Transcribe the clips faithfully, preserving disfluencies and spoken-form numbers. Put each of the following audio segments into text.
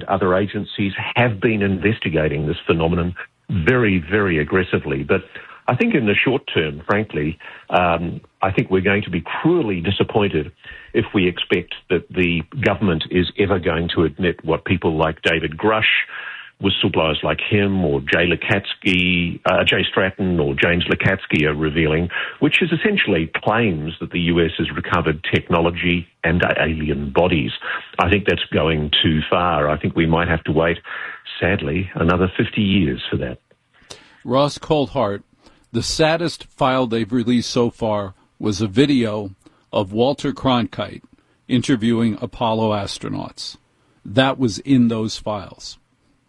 other agencies have been investigating this phenomenon very, very aggressively. But I think in the short term, frankly, um, I think we're going to be cruelly disappointed if we expect that the government is ever going to admit what people like David Grush, whistleblowers like him, or Jay Lukatsky, uh, Jay Stratton or James Lukatsky are revealing, which is essentially claims that the U S has recovered technology and alien bodies. I think that's going too far. I think we might have to wait, sadly, another fifty years for that. Ross Coulthart, the saddest file they've released so far was a video of Walter Cronkite interviewing Apollo astronauts. That was in those files.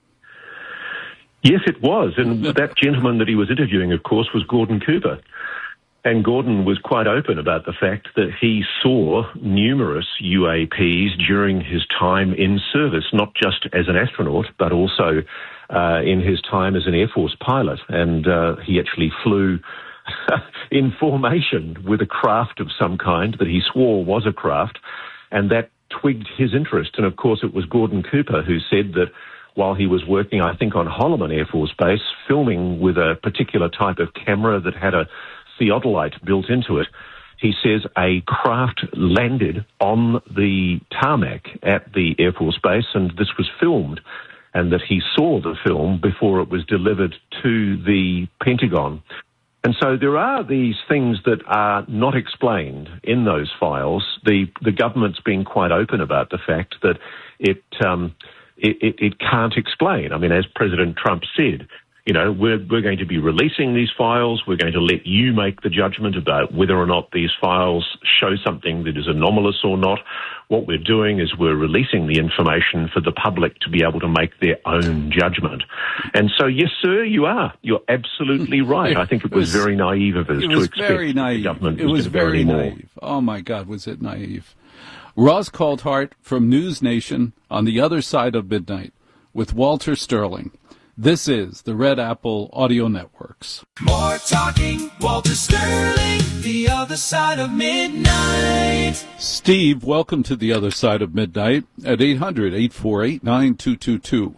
Yes, it was. And that gentleman that he was interviewing, of course, was Gordon Cooper. And Gordon was quite open about the fact that he saw numerous U A Ps during his time in service, not just as an astronaut, but also uh, in his time as an Air Force pilot. And uh, he actually flew in formation with a craft of some kind that he swore was a craft, and that twigged his interest. And, of course, it was Gordon Cooper who said that while he was working, I think, on Holloman Air Force Base, filming with a particular type of camera that had a theodolite built into it, he says a craft landed on the tarmac at the Air Force Base, and this was filmed, and that he saw the film before it was delivered to the Pentagon. And so there are these things that are not explained in those files. The the government's been quite open about the fact that it um, it, it, it can't explain. I mean, as President Trump said, you know, we're we're going to be releasing these files. We're going to let you make the judgment about whether or not these files show something that is anomalous or not. What we're doing is we're releasing the information for the public to be able to make their own judgment. And so, yes, sir, you are. You're absolutely right. I think it was, it was very naive of us to expect very naive. the government it was, was very naive. More. Oh, my God, was it naive. Ross Coulthart from News Nation on the other side of midnight with Walter Sterling. This is the Red Apple Audio Networks. More talking, Walter Sterling, the other side of midnight. Steve, welcome to the other side of midnight at eight hundred, eight four eight, nine two two two.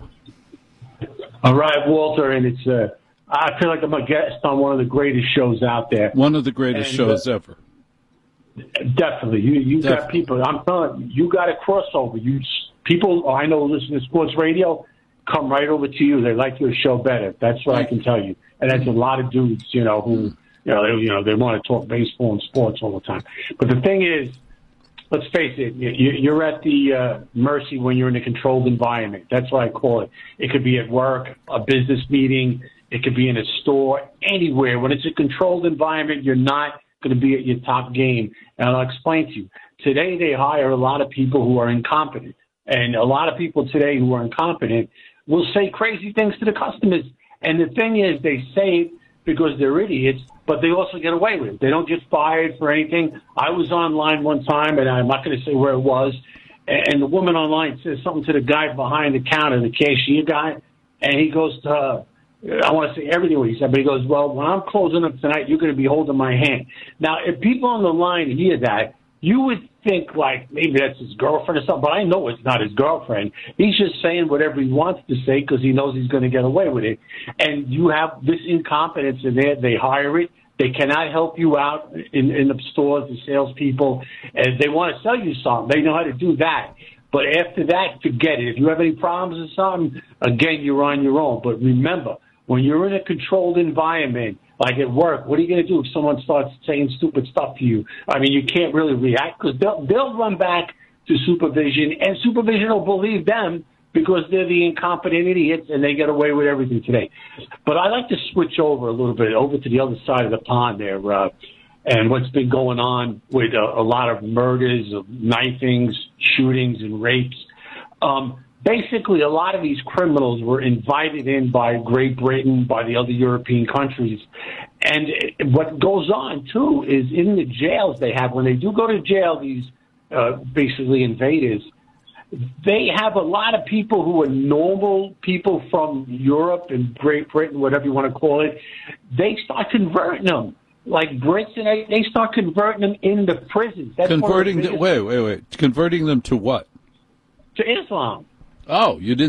All right, Walter, and it's uh, I feel like I'm a guest on one of the greatest shows out there. One of the greatest and, shows uh, ever. Definitely. You you definitely. got people, I'm telling you, you got a crossover. You people I know listen to sports radio, come right over to you. They like your show better. That's what I can tell you. And that's a lot of dudes, you know, who, you know, they, you know, they want to talk baseball and sports all the time. But the thing is, let's face it, you, you're at the uh, mercy when you're in a controlled environment. That's what I call it. It could be at work, a business meeting. It could be in a store, anywhere. When it's a controlled environment, you're not going to be at your top game. And I'll explain to you. Today, they hire a lot of people who are incompetent. And a lot of people today who are incompetent will say crazy things to the customers. And the thing is, they say it because they're idiots, but they also get away with it. They don't get fired for anything. I was online one time, and I'm not going to say where it was, and the woman online says something to the guy behind the counter, the cashier guy, and he goes to her, I want to say everything what he said, but he goes, well, when I'm closing up tonight, you're going to be holding my hand. Now, if people on the line hear that, you would think like maybe that's his girlfriend or something, but I know it's not his girlfriend. He's just saying whatever he wants to say because he knows he's going to get away with it. And you have this incompetence in there. They hire it. They cannot help you out in, in the stores, the salespeople. And they want to sell you something. They know how to do that. But after that, forget it. If you have any problems or something, again, you're on your own. But remember, when you're in a controlled environment, like at work, what are you going to do if someone starts saying stupid stuff to you? I mean, you can't really react because they'll, they'll run back to supervision, and supervision will believe them because they're the incompetent idiots and they get away with everything today. But I like to switch over a little bit, over to the other side of the pond there, uh, and what's been going on with a, a lot of murders, of knifings, shootings, and rapes. Um, Basically, a lot of these criminals were invited in by Great Britain, by the other European countries. And what goes on, too, is in the jails they have, when they do go to jail, these uh, basically invaders, they have a lot of people who are normal people from Europe and Great Britain, whatever you want to call it. They start converting them. Like Brits, and they, they start converting them into prisons. That's converting them, wait, wait, wait. Converting them to what? To Islam. Oh, you didn't